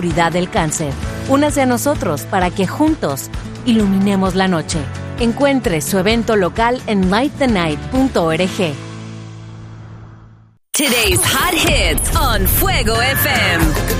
oscuridad del cáncer. Únase a nosotros para que juntos iluminemos la noche. Encuentre su evento local en lightthenight.org. Today's hot hits on Fuego FM.